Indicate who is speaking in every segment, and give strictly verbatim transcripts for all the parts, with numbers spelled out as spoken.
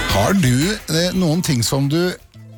Speaker 1: Har du eh, noen ting som du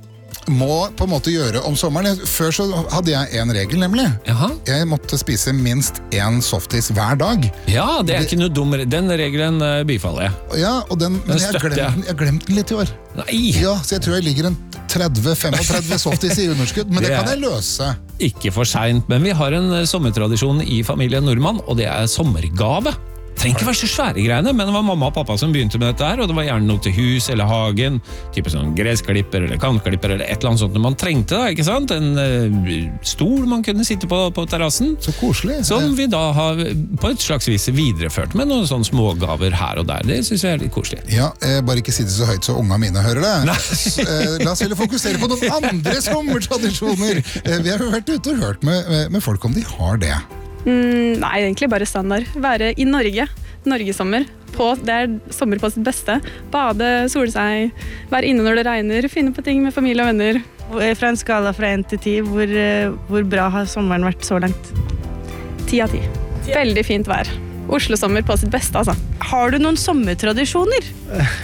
Speaker 1: må på en måte gjøre om sommeren? Før så hadde jeg en regel, nemlig.
Speaker 2: Jaha.
Speaker 1: Jeg måtte spise minst en softis hver dag.
Speaker 2: Ja, det er ikke noe dum. Den regelen uh, bifaller jeg.
Speaker 1: Ja, og den, men jeg har glemt, den- jeg har glemt den litt i år.
Speaker 2: Nei,
Speaker 1: Ja, så jeg tror jeg ligger en tretti til femogtretti softis i underskudd, men det
Speaker 2: Det er-
Speaker 1: kan jeg løse.
Speaker 2: ikke for sent, men vi har en uh, sommertradisjon i familien Nordmann, og det er sommergave. Trenger ikke være så svære greiene, men det var mamma og pappa som begynte med dette her, og det var gjerne noe til hus eller hagen, type sånn gressklipper eller kantklipper eller et eller annet sånt når man trengte da, ikke sant? En uh, stol man kunne sitte på på terrassen,
Speaker 1: Så koselig.
Speaker 2: som vi da har på et slags vis videreført med noen sånne smågaver her og der. Det synes jeg er litt koselig.
Speaker 1: Ja, eh, bare ikke si det så høyt så unga mine hører det. S- eh, La oss heller fokusere på noen andre sommertradisjoner. Eh, vi har jo vært ute og hørt med, med, med folk om de har det.
Speaker 3: Mm, nei, egentlig bare standard. Være i Norge. Norgesommer. På, det er sommer på sitt beste. Bade, sole seg, være inne når det regner, finne på ting med familie og venner.
Speaker 4: Fra en skala fra en til ti, hvor, eh, hvor bra har sommeren vært så langt?
Speaker 3: Ti av ti. Veldig fint vær. Oslo-sommer på sitt beste, altså.
Speaker 4: Har du noen sommertradisjoner?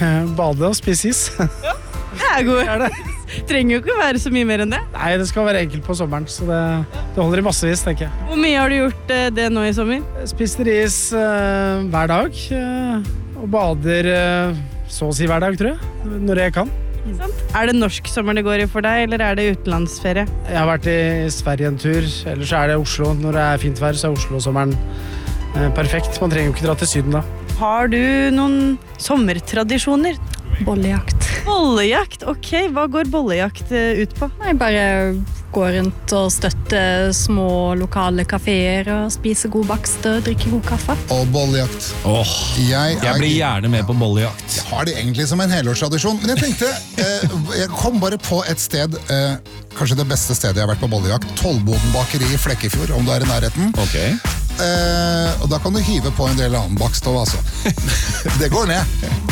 Speaker 5: Bade og spise is.
Speaker 4: Det er god.
Speaker 5: Er det?
Speaker 4: Trenger jo ikke være så mye mer enn det.
Speaker 5: Nei, det skal være enkelt på sommeren, så det, det holder i massevis, tenker jeg.
Speaker 4: Hvor mye har du gjort eh, det nå i sommer?
Speaker 5: Spiser is eh, hver dag, eh, og bader eh, så å si hver dag, tror jeg, når jeg kan.
Speaker 4: Er det norsk sommer det går i for deg, eller er det utenlandsferie?
Speaker 5: Jeg har vært i Sverige en tur, ellers er det Oslo. Når det er fint vær, så er Oslo-sommeren eh, perfekt. Man trenger jo ikke dra til syden da.
Speaker 4: Har du noen sommertradisjoner?
Speaker 6: Bollejakt.
Speaker 4: Bollejakt, ok. Hva går bollejakt eh, ut på?
Speaker 6: Jeg bare går rundt og støtter små lokale kaféer og spiser god bakst og drikker god kaffe.
Speaker 1: Og bollejakt.
Speaker 2: Åh,
Speaker 1: Jeg,
Speaker 2: jeg
Speaker 1: er-
Speaker 2: blir gjerne med på bollejakt.
Speaker 1: Jeg har det egentlig som en helårstradisjon, men jeg tenkte, eh, jeg kom bare på et sted, eh, kanskje det beste stedet jeg har vært på bollejakt, Tollboden bakeri i Flekkefjord, om du er i nærheten.
Speaker 2: Ok.
Speaker 1: Eh, og da kan du hive på en del annen bakst også, altså. Det går ned.